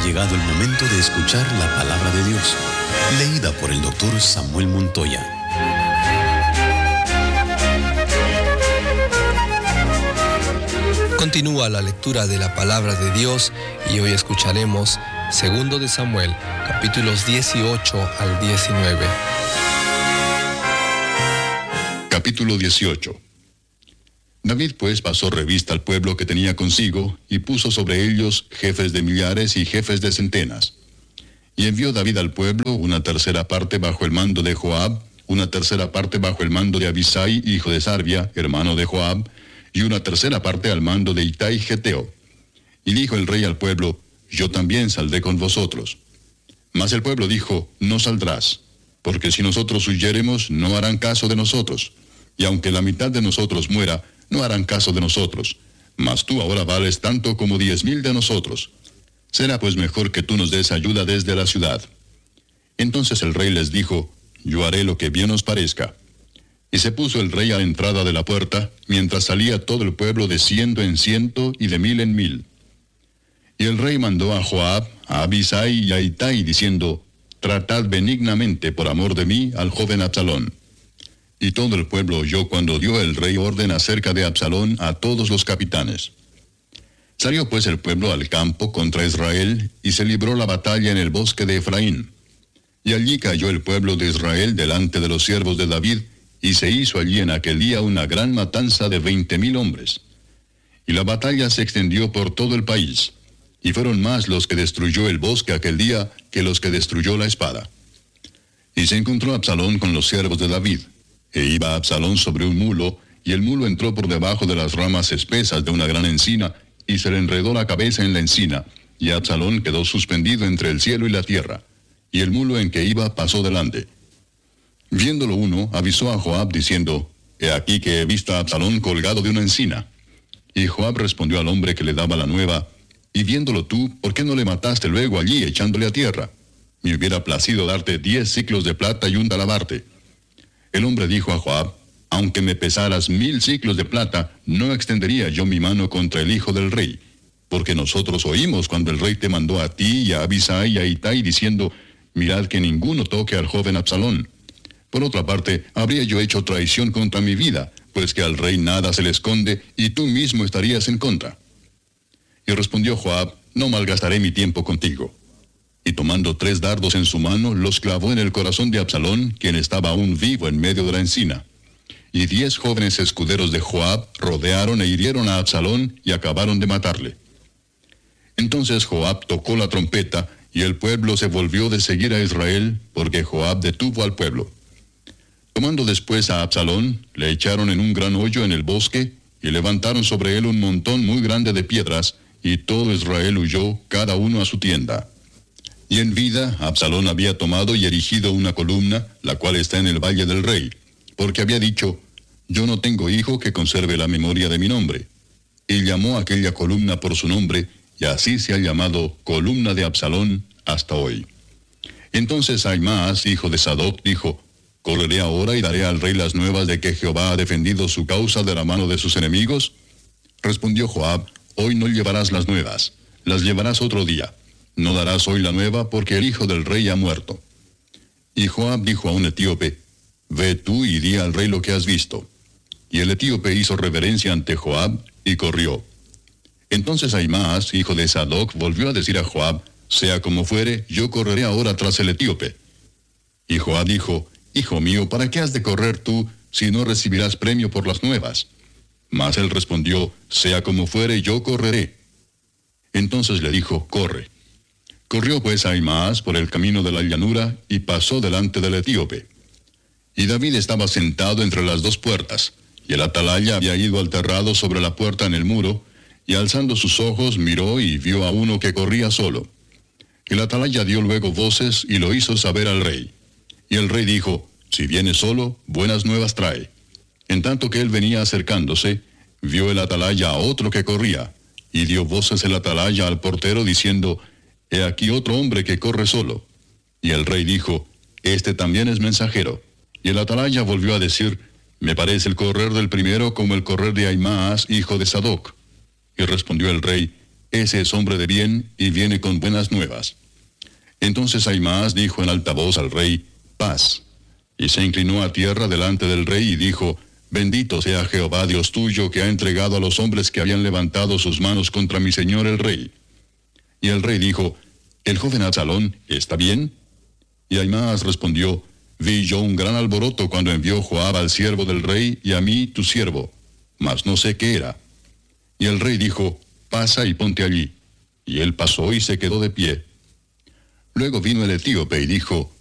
llegado el momento de escuchar la palabra de Dios, leída por el doctor Samuel Montoya. Continúa la lectura de la palabra de Dios y hoy escucharemos 2 de Samuel, capítulos 18 al 19. Capítulo 18. David pues pasó revista al pueblo que tenía consigo, y puso sobre ellos jefes de millares y jefes de centenas. Y envió David al pueblo una tercera parte bajo el mando de Joab, una tercera parte bajo el mando de Abisai, hijo de Sarbia, hermano de Joab, y una tercera parte al mando de Itai Geteo. Y dijo el rey al pueblo: yo también saldré con vosotros. Mas el pueblo dijo: no saldrás, porque si nosotros huyéremos, no harán caso de nosotros, y aunque la mitad de nosotros muera, no harán caso de nosotros, mas tú ahora vales tanto como 10,000 de nosotros. Será pues mejor que tú nos des ayuda desde la ciudad. Entonces el rey les dijo: yo haré lo que bien os parezca. Y se puso el rey a la entrada de la puerta, mientras salía todo el pueblo de 100 en 100 y de 1000 en 1000. Y el rey mandó a Joab, a Abisai y a Itai, diciendo: tratad benignamente por amor de mí al joven Absalón. Y todo el pueblo oyó cuando dio el rey orden acerca de Absalón a todos los capitanes. Salió pues el pueblo al campo contra Israel, y se libró la batalla en el bosque de Efraín. Y allí cayó el pueblo de Israel delante de los siervos de David, y se hizo allí en aquel día una gran matanza de 20,000 hombres. Y la batalla se extendió por todo el país, y fueron más los que destruyó el bosque aquel día que los que destruyó la espada. Y se encontró Absalón con los siervos de David. E iba Absalón sobre un mulo, y el mulo entró por debajo de las ramas espesas de una gran encina, y se le enredó la cabeza en la encina, y Absalón quedó suspendido entre el cielo y la tierra, y el mulo en que iba pasó delante. Viéndolo uno, avisó a Joab diciendo: he aquí que he visto a Absalón colgado de una encina. Y Joab respondió al hombre que le daba la nueva: y viéndolo tú, ¿por qué no le mataste luego allí echándole a tierra? Me hubiera placido darte 10 siclos de plata y un talabarte. El hombre dijo a Joab: aunque me pesaras 1000 siclos de plata, no extendería yo mi mano contra el hijo del rey, porque nosotros oímos cuando el rey te mandó a ti y a Abisai y a Itai diciendo: mirad que ninguno toque al joven Absalón. Por otra parte, habría yo hecho traición contra mi vida, pues que al rey nada se le esconde, y tú mismo estarías en contra. Y respondió Joab: no malgastaré mi tiempo contigo. Y tomando 3 dardos en su mano, los clavó en el corazón de Absalón, quien estaba aún vivo en medio de la encina. Y 10 jóvenes escuderos de Joab rodearon e hirieron a Absalón y acabaron de matarle. Entonces Joab tocó la trompeta, y el pueblo se volvió de seguir a Israel, porque Joab detuvo al pueblo. Tomando después a Absalón, le echaron en un gran hoyo en el bosque, y levantaron sobre él un montón muy grande de piedras, y todo Israel huyó, cada uno a su tienda. Y en vida, Absalón había tomado y erigido una columna, la cual está en el valle del rey, porque había dicho: yo no tengo hijo que conserve la memoria de mi nombre. Y llamó a aquella columna por su nombre, y así se ha llamado columna de Absalón hasta hoy. Entonces Ahimaas, hijo de Sadoc, dijo: ¿correré ahora y daré al rey las nuevas de que Jehová ha defendido su causa de la mano de sus enemigos? Respondió Joab: hoy no llevarás las nuevas, las llevarás otro día. No darás hoy la nueva, porque el hijo del rey ha muerto. Y Joab dijo a un etíope: ve tú y di al rey lo que has visto. Y el etíope hizo reverencia ante Joab, y corrió. Entonces Ahimaas, hijo de Sadoc, volvió a decir a Joab: sea como fuere, yo correré ahora tras el etíope. Y Joab dijo: hijo mío, ¿para qué has de correr tú, si no recibirás premio por las nuevas? Mas él respondió: sea como fuere, yo correré. Entonces le dijo: corre. Corrió pues Ahimaas por el camino de la llanura, y pasó delante del etíope. Y David estaba sentado entre las 2 puertas, y el atalaya había ido al terrado sobre la puerta en el muro, y alzando sus ojos miró y vio a uno que corría solo. El atalaya dio luego voces y lo hizo saber al rey. Y el rey dijo: si viene solo, buenas nuevas trae. En tanto que él venía acercándose, vio el atalaya a otro que corría, y dio voces el atalaya al portero diciendo: he aquí otro hombre que corre solo. Y el rey dijo: este también es mensajero. Y el atalaya volvió a decir: me parece el correr del primero como el correr de Ahimaas, hijo de Sadoc. Y respondió el rey: ese es hombre de bien y viene con buenas nuevas. Entonces Ahimaas dijo en alta voz al rey, paz. Y se inclinó a tierra delante del rey y dijo, bendito sea Jehová Dios tuyo, que ha entregado a los hombres que habían levantado sus manos contra mi señor el rey. Y el rey dijo, ¿el joven Absalón está bien? Y Ahimaas respondió, vi yo un gran alboroto cuando envió Joab al siervo del rey y a mí tu siervo, mas no sé qué era. Y el rey dijo, pasa y ponte allí. Y él pasó y se quedó de pie. Luego vino el etíope y dijo,